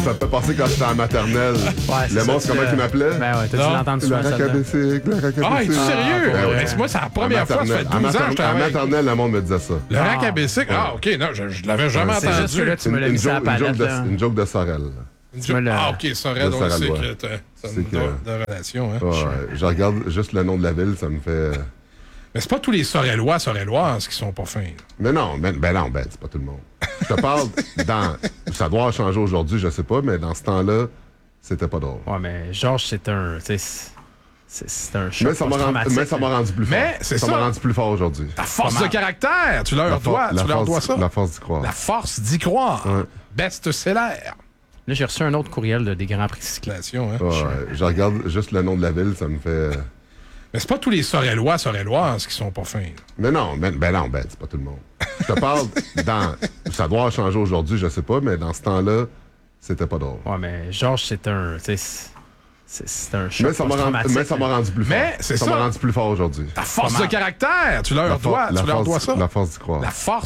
Ça me fait penser quand j'étais en maternelle. Ouais, le monstre, comment il m'appelait? Ben ouais, t'as dû Non. l'entendre Le souvent, rack à celle-là. bicycle, le rack à Ah, es-tu bicycle. sérieux? Ben ouais. Moi, c'est la première fois, ça fait 12 ans que je En travaille. maternelle, le monde me disait ça. Le rack Ah. à bicycle? Ah, OK, non, je l'avais jamais C'est entendu. juste que là, tu me l'as mis sur la palette. là. Une joke de Sorel. Tu me l'as- Ah, OK, ça aurait De donc c'est Sorel, que ouais. t'as C'est une que- de relation. Hein? Ouais, je regarde juste le nom de la ville, ça me fait... Mais c'est pas tous les Sorelloises qui sont pas fins. Mais non, c'est pas tout le monde. Je te parle dans... Ça doit changer aujourd'hui, je sais pas, mais dans ce temps-là, c'était pas drôle. Ouais, mais Georges, c'est un... C'est un choc Mais ça m'a rendu plus fort. Mais c'est ça ça. m'a rendu plus fort aujourd'hui. Ta force de caractère, tu leur dois ça. La force d'y croire. La force d'y croire. Ouais. Best-seller. Là, j'ai reçu un autre courriel de des Grands Prix cyclisme. Hein? Ouais, je regarde juste le nom de la ville, ça me fait... Mais c'est pas tous les Sorelloises qui sont pas fins. Mais non, c'est pas tout le monde. Je te parle dans... Ça doit changer aujourd'hui, je sais pas, mais dans ce temps-là, c'était pas drôle. Ouais, mais Georges, c'est un... C'est un choc Mais ça m'a rendu plus fort. Mais c'est ça ça. m'a rendu plus fort aujourd'hui. Ta force de caractère, tu leur dois ça. La force d'y croire. La force